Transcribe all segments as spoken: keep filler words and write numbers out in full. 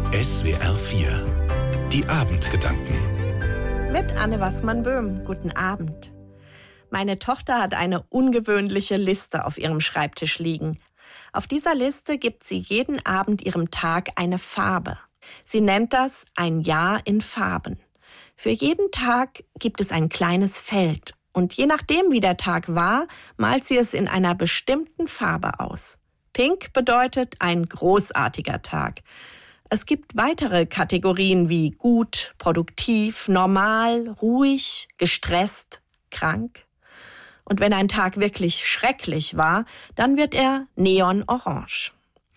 S W R vier. Die Abendgedanken. Mit Anne Wassmann-Böhm. Guten Abend. Meine Tochter hat eine ungewöhnliche Liste auf ihrem Schreibtisch liegen. Auf dieser Liste gibt sie jeden Abend ihrem Tag eine Farbe. Sie nennt das ein Jahr in Farben. Für jeden Tag gibt es ein kleines Feld. Und je nachdem, wie der Tag war, malt sie es in einer bestimmten Farbe aus. Pink bedeutet ein großartiger Tag. Es gibt weitere Kategorien wie gut, produktiv, normal, ruhig, gestresst, krank. Und wenn ein Tag wirklich schrecklich war, dann wird er neonorange.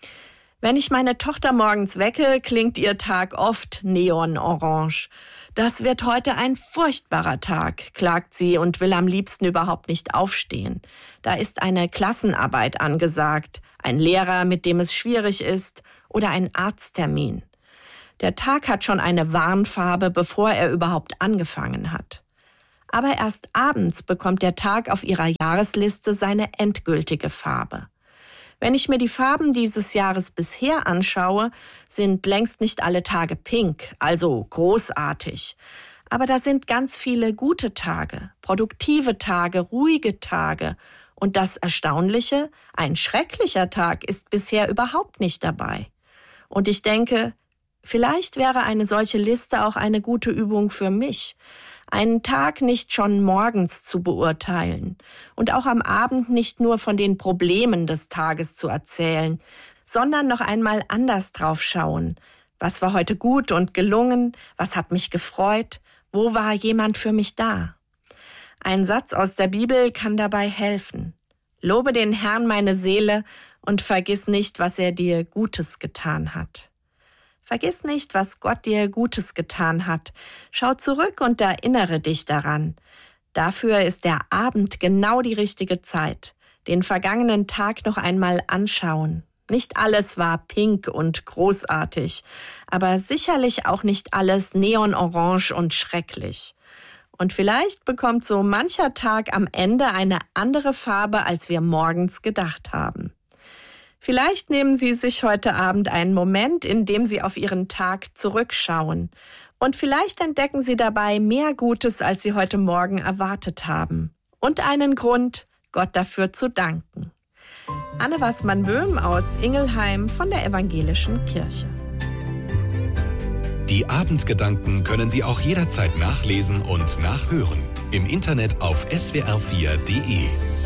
Wenn ich meine Tochter morgens wecke, klingt ihr Tag oft neonorange. Das wird heute ein furchtbarer Tag, klagt sie und will am liebsten überhaupt nicht aufstehen. Da ist eine Klassenarbeit angesagt, ein Lehrer, mit dem es schwierig ist, oder ein Arzttermin. Der Tag hat schon eine Warnfarbe, bevor er überhaupt angefangen hat. Aber erst abends bekommt der Tag auf ihrer Jahresliste seine endgültige Farbe. Wenn ich mir die Farben dieses Jahres bisher anschaue, sind längst nicht alle Tage pink, also großartig. Aber da sind ganz viele gute Tage, produktive Tage, ruhige Tage. Und das Erstaunliche, ein schrecklicher Tag ist bisher überhaupt nicht dabei. Und ich denke, vielleicht wäre eine solche Liste auch eine gute Übung für mich, einen Tag nicht schon morgens zu beurteilen und auch am Abend nicht nur von den Problemen des Tages zu erzählen, sondern noch einmal anders drauf schauen. Was war heute gut und gelungen? Was hat mich gefreut? Wo war jemand für mich da? Ein Satz aus der Bibel kann dabei helfen. Lobe den Herrn, meine Seele, und vergiss nicht, was er dir Gutes getan hat. Vergiss nicht, was Gott dir Gutes getan hat. Schau zurück und erinnere dich daran. Dafür ist der Abend genau die richtige Zeit. Den vergangenen Tag noch einmal anschauen. Nicht alles war pink und großartig, aber sicherlich auch nicht alles neonorange und schrecklich. Und vielleicht bekommt so mancher Tag am Ende eine andere Farbe, als wir morgens gedacht haben. Vielleicht nehmen Sie sich heute Abend einen Moment, in dem Sie auf Ihren Tag zurückschauen. Und vielleicht entdecken Sie dabei mehr Gutes, als Sie heute Morgen erwartet haben. Und einen Grund, Gott dafür zu danken. Anne Wassmann-Böhm aus Ingelheim von der Evangelischen Kirche. Die Abendgedanken können Sie auch jederzeit nachlesen und nachhören. Im Internet auf S W R vier Punkt de.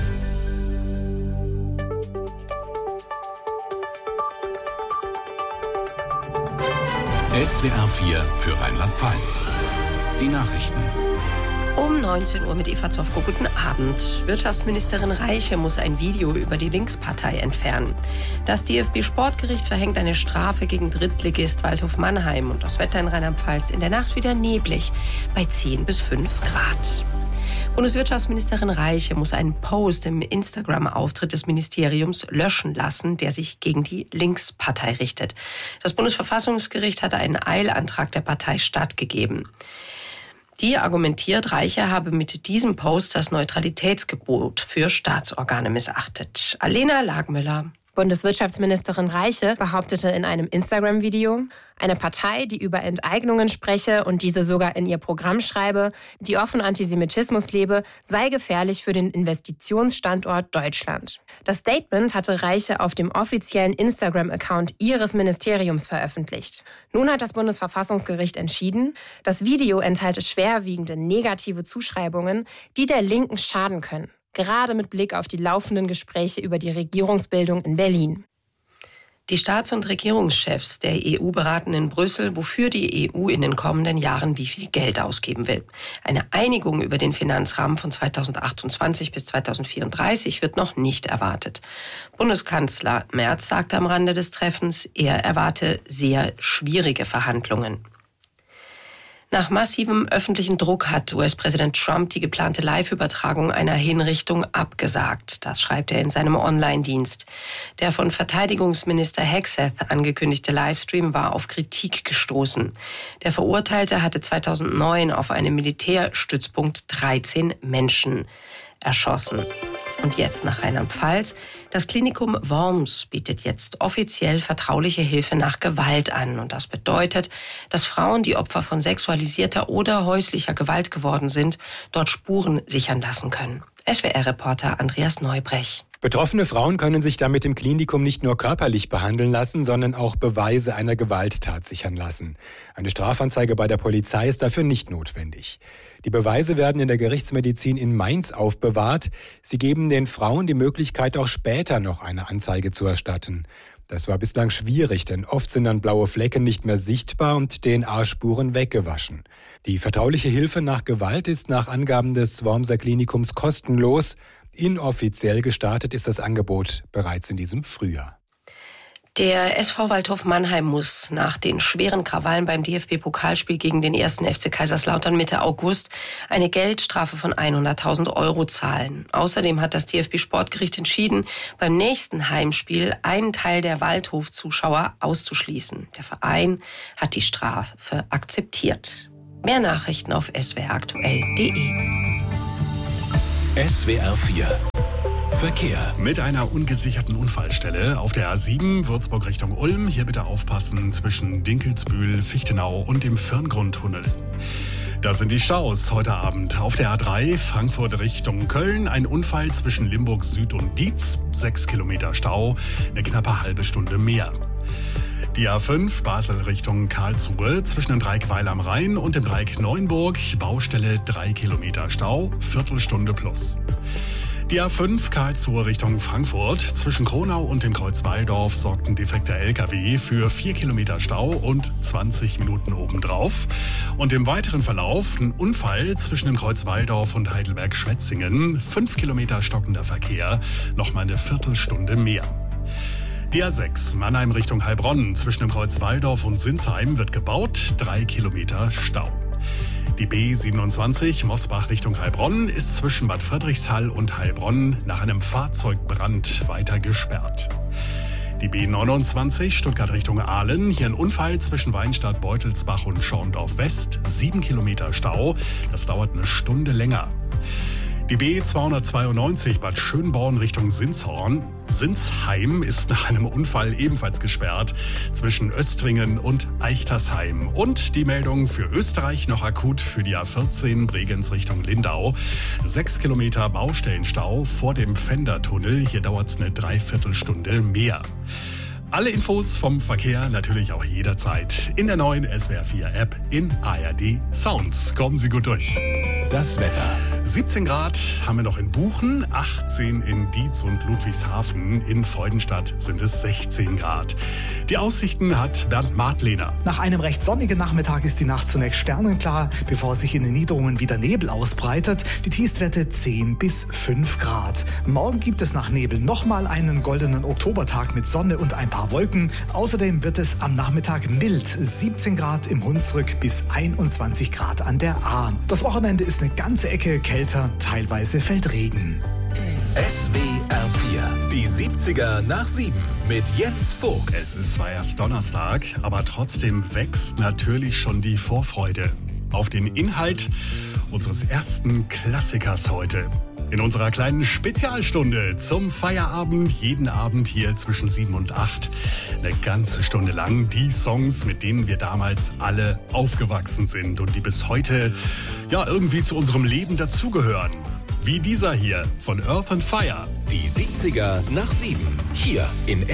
S W R vier für Rheinland-Pfalz. Die Nachrichten. Um neunzehn Uhr mit Eva Zofko. Guten Abend. Wirtschaftsministerin Reiche muss ein Video über die Linkspartei entfernen. Das D F B-Sportgericht verhängt eine Strafe gegen Drittligist Waldhof Mannheim. Und das Wetter in Rheinland-Pfalz in der Nacht wieder neblig bei zehn bis fünf Grad. Bundeswirtschaftsministerin Reiche muss einen Post im Instagram-Auftritt des Ministeriums löschen lassen, der sich gegen die Linkspartei richtet. Das Bundesverfassungsgericht hatte einen Eilantrag der Partei stattgegeben. Die argumentiert, Reiche habe mit diesem Post das Neutralitätsgebot für Staatsorgane missachtet. Alena Lagmüller. Bundeswirtschaftsministerin Reiche behauptete in einem Instagram-Video, eine Partei, die über Enteignungen spreche und diese sogar in ihr Programm schreibe, die offen Antisemitismus lebe, sei gefährlich für den Investitionsstandort Deutschland. Das Statement hatte Reiche auf dem offiziellen Instagram-Account ihres Ministeriums veröffentlicht. Nun hat das Bundesverfassungsgericht entschieden, das Video enthalte schwerwiegende negative Zuschreibungen, die der Linken schaden können. Gerade mit Blick auf die laufenden Gespräche über die Regierungsbildung in Berlin. Die Staats- und Regierungschefs der E U beraten in Brüssel, wofür die E U in den kommenden Jahren wie viel Geld ausgeben will. Eine Einigung über den Finanzrahmen von zweitausendachtundzwanzig bis zweitausendvierunddreißig wird noch nicht erwartet. Bundeskanzler Merz sagte am Rande des Treffens, er erwarte sehr schwierige Verhandlungen. Nach massivem öffentlichen Druck hat U S-Präsident Trump die geplante Live-Übertragung einer Hinrichtung abgesagt. Das schreibt er in seinem Online-Dienst. Der von Verteidigungsminister Hegseth angekündigte Livestream war auf Kritik gestoßen. Der Verurteilte hatte zweitausendneun auf einem Militärstützpunkt dreizehn Menschen erschossen. Und jetzt nach Rheinland-Pfalz. Das Klinikum Worms bietet jetzt offiziell vertrauliche Hilfe nach Gewalt an. Und das bedeutet, dass Frauen, die Opfer von sexualisierter oder häuslicher Gewalt geworden sind, dort Spuren sichern lassen können. S W R-Reporter Andreas Neubrech. Betroffene Frauen können sich damit im Klinikum nicht nur körperlich behandeln lassen, sondern auch Beweise einer Gewalttat sichern lassen. Eine Strafanzeige bei der Polizei ist dafür nicht notwendig. Die Beweise werden in der Gerichtsmedizin in Mainz aufbewahrt. Sie geben den Frauen die Möglichkeit, auch später noch eine Anzeige zu erstatten. Das war bislang schwierig, denn oft sind dann blaue Flecken nicht mehr sichtbar und D N A-Spuren weggewaschen. Die vertrauliche Hilfe nach Gewalt ist nach Angaben des Wormser Klinikums kostenlos. Inoffiziell gestartet ist das Angebot bereits in diesem Frühjahr. Der S V Waldhof Mannheim muss nach den schweren Krawallen beim D F B-Pokalspiel gegen den ersten F C Kaiserslautern Mitte August eine Geldstrafe von hunderttausend Euro zahlen. Außerdem hat das D F B-Sportgericht entschieden, beim nächsten Heimspiel einen Teil der Waldhof-Zuschauer auszuschließen. Der Verein hat die Strafe akzeptiert. Mehr Nachrichten auf s w r aktuell punkt d e. S W R vier Verkehr. Mit einer ungesicherten Unfallstelle auf der A sieben Würzburg Richtung Ulm. Hier bitte aufpassen zwischen Dinkelsbühl, Fichtenau und dem Firngrundtunnel. Da sind die Staus heute Abend. Auf der A drei Frankfurt Richtung Köln ein Unfall zwischen Limburg Süd und Dietz. Sechs Kilometer Stau, eine knappe halbe Stunde mehr. Die A fünf Basel Richtung Karlsruhe zwischen dem Dreieck Weil am Rhein und dem Dreieck Neuenburg. Baustelle drei Kilometer Stau, Viertelstunde plus. Die A fünf Karlsruhe Richtung Frankfurt zwischen Kronau und dem Kreuz Walldorf sorgt ein defekter L K W für vier Kilometer Stau und zwanzig Minuten obendrauf. Und im weiteren Verlauf ein Unfall zwischen dem Kreuz Walldorf und Heidelberg-Schwetzingen. fünf Kilometer stockender Verkehr, nochmal eine Viertelstunde mehr. Die A sechs Mannheim Richtung Heilbronn zwischen dem Kreuz Walldorf und Sinsheim wird gebaut, drei Kilometer Stau. Die B siebenundzwanzig Mosbach Richtung Heilbronn ist zwischen Bad Friedrichshall und Heilbronn nach einem Fahrzeugbrand weiter gesperrt. Die B neunundzwanzig Stuttgart Richtung Aalen, hier ein Unfall zwischen Weinstadt, Beutelsbach und Schorndorf West, sieben Kilometer Stau, das dauert eine Stunde länger. Die B zweihundertzweiundneunzig Bad Schönborn Richtung Sinshorn. Sinsheim ist nach einem Unfall ebenfalls gesperrt zwischen Östringen und Eichtersheim. Und die Meldung für Österreich noch akut für die A vierzehn Bregenz Richtung Lindau. Sechs Kilometer Baustellenstau vor dem Pfändertunnel. Hier dauert es eine Dreiviertelstunde mehr. Alle Infos vom Verkehr natürlich auch jederzeit in der neuen S W R vier App in A R D Sounds. Kommen Sie gut durch. Das Wetter. siebzehn Grad haben wir noch in Buchen, achtzehn in Dietz und Ludwigshafen. In Freudenstadt sind es sechzehn Grad. Die Aussichten hat Bernd Martlehner. Nach einem recht sonnigen Nachmittag ist die Nacht zunächst sternenklar, bevor sich in den Niederungen wieder Nebel ausbreitet. Die Tiefstwerte zehn bis fünf Grad. Morgen gibt es nach Nebel nochmal einen goldenen Oktobertag mit Sonne und ein paar Wolken. Außerdem wird es am Nachmittag mild. siebzehn Grad im Hunsrück bis einundzwanzig Grad an der Ahr. Das Wochenende ist eine ganze Ecke kälter, teilweise fällt Regen. S W R vier, die siebziger nach sieben mit Jens Vogt. Es ist zwar erst Donnerstag, aber trotzdem wächst natürlich schon die Vorfreude auf den Inhalt unseres ersten Klassikers heute. In unserer kleinen Spezialstunde zum Feierabend, jeden Abend hier zwischen sieben und acht, eine ganze Stunde lang die Songs, mit denen wir damals alle aufgewachsen sind und die bis heute ja irgendwie zu unserem Leben dazugehören. Wie dieser hier von Earth and Fire. Die siebziger nach sieben, hier in